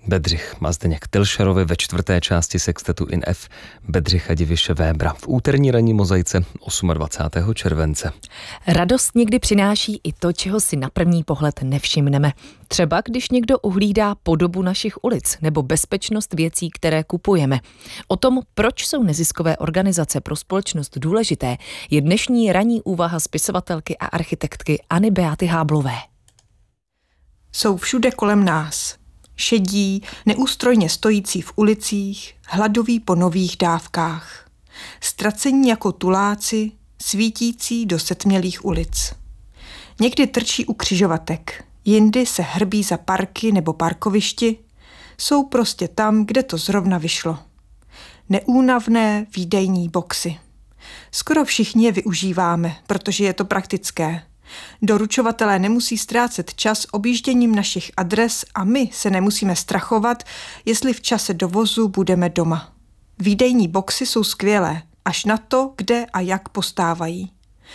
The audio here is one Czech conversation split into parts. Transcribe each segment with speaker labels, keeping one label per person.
Speaker 1: Bedřich má Zdeněk Tilšerovi ve 4. části sextetu in F Bedřicha Diviše Webera v úterní ranní mozaice 28. července.
Speaker 2: Radost někdy přináší i to, čeho si na první pohled nevšimneme. Třeba když někdo uhlídá podobu našich ulic nebo bezpečnost věcí, které kupujeme. O tom, proč jsou neziskové organizace pro společnost důležité, je dnešní ranní úvaha spisovatelky a architektky Anny Beaty Háblové.
Speaker 3: Jsou všude kolem nás. Šedí, neústrojně stojící v ulicích, hladoví po nových dávkách. Ztracení jako tuláci, svítící do setmělých ulic. Někdy trčí u křižovatek, jindy se hrbí za parky nebo parkovišti, jsou prostě tam, kde to zrovna vyšlo. Neúnavné výdejní boxy. Skoro všichni je využíváme, protože je to praktické. Doručovatelé nemusí ztrácet čas objížděním našich adres a my se nemusíme strachovat, jestli v čase dovozu budeme doma. Výdejní boxy jsou skvělé, až na to, kde a jak postávají.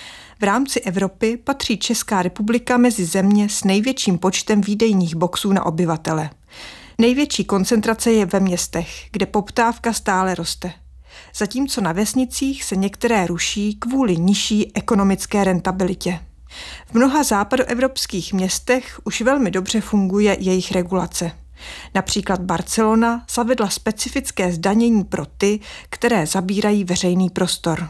Speaker 3: V rámci Evropy patří Česká republika mezi země s největším počtem výdejních boxů na obyvatele. Největší koncentrace je ve městech, kde poptávka stále roste. Zatímco na vesnicích se některé ruší kvůli nižší ekonomické rentabilitě. V mnoha západoevropských městech už velmi dobře funguje jejich regulace. Například Barcelona zavedla specifické zdanění pro ty, které zabírají veřejný prostor.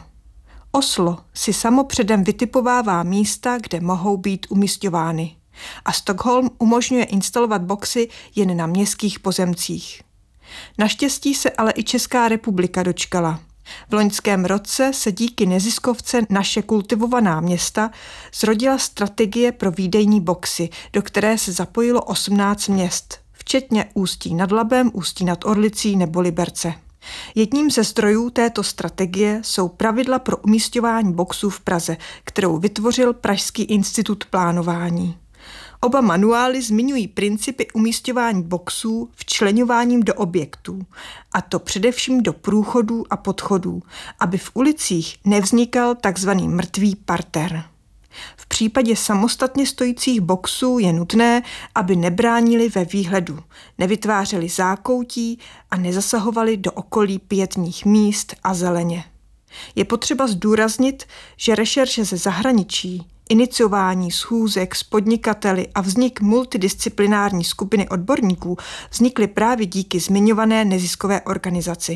Speaker 3: Oslo si samo předem vytipovává místa, kde mohou být umisťovány. A Stockholm umožňuje instalovat boxy jen na městských pozemcích. Naštěstí se ale i Česká republika dočkala. V loňském roce se díky neziskovce Naše kultivovaná města zrodila strategie pro výdejní boxy, do které se zapojilo 18 měst, včetně Ústí nad Labem, Ústí nad Orlicí nebo Liberce. Jedním ze zdrojů této strategie jsou pravidla pro umísťování boxů v Praze, kterou vytvořil Pražský institut plánování. Oba manuály zmiňují principy umísťování boxů včleňováním do objektů, a to především do průchodů a podchodů, aby v ulicích nevznikal takzvaný mrtvý parter. V případě samostatně stojících boxů je nutné, aby nebránili ve výhledu, nevytvářeli zákoutí a nezasahovali do okolí pietních míst a zeleně. Je potřeba zdůraznit, že rešerše ze zahraničí, iniciování schůzek s podnikateli a vznik multidisciplinární skupiny odborníků vznikly právě díky zmiňované neziskové organizaci.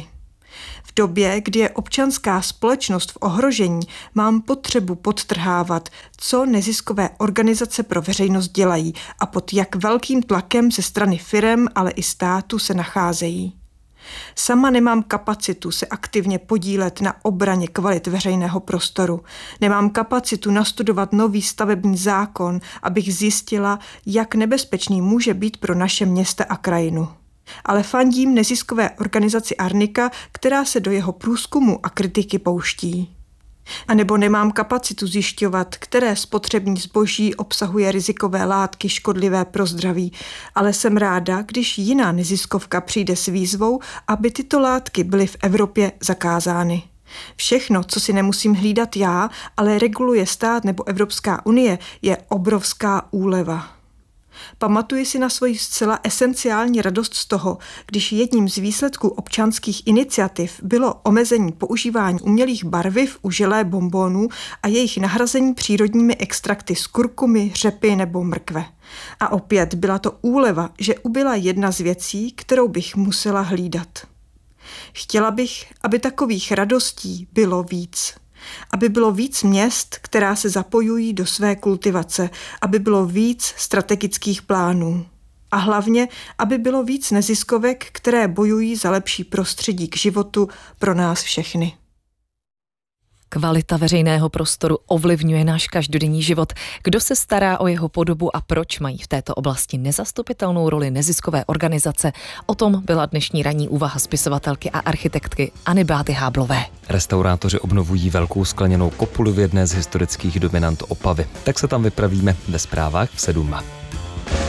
Speaker 3: V době, kdy je občanská společnost v ohrožení, mám potřebu podtrhávat, co neziskové organizace pro veřejnost dělají a pod jak velkým tlakem ze strany firem, ale i státu se nacházejí. Sama nemám kapacitu se aktivně podílet na obraně kvalit veřejného prostoru. Nemám kapacitu nastudovat nový stavební zákon, abych zjistila, jak nebezpečný může být pro naše města a krajinu. Ale fandím neziskové organizaci Arnika, která se do jeho průzkumu a kritiky pouští. A nebo nemám kapacitu zjišťovat, které spotřební zboží obsahuje rizikové látky škodlivé pro zdraví, ale jsem ráda, když jiná neziskovka přijde s výzvou, aby tyto látky byly v Evropě zakázány. Všechno, co si nemusím hlídat já, ale reguluje stát nebo Evropská unie, je obrovská úleva. Pamatuji si na svoji zcela esenciální radost z toho, když jedním z výsledků občanských iniciativ bylo omezení používání umělých barviv u želé bonbonů a jejich nahrazení přírodními extrakty z kurkumy, řepy nebo mrkve. A opět byla to úleva, že ubyla jedna z věcí, kterou bych musela hlídat. Chtěla bych, aby takových radostí bylo víc. Aby bylo víc měst, která se zapojují do své kultivace, aby bylo víc strategických plánů. A hlavně, aby bylo víc neziskovek, které bojují za lepší prostředí k životu pro nás všechny.
Speaker 2: Kvalita veřejného prostoru ovlivňuje náš každodenní život. Kdo se stará o jeho podobu a proč mají v této oblasti nezastupitelnou roli neziskové organizace? O tom byla dnešní ranní úvaha spisovatelky a architektky Anny Beaty Háblové.
Speaker 1: Restaurátoři obnovují velkou skleněnou kopuli v jedné z historických dominant Opavy. Tak se tam vypravíme ve zprávách v 7.